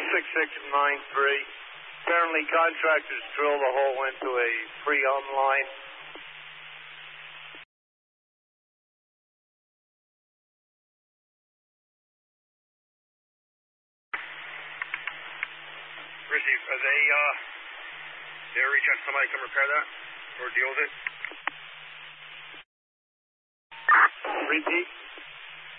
6693. Apparently contractors drilled a hole into a Freon line. Receive. Are they reach out to somebody to come repair that or deal with it? Repeat.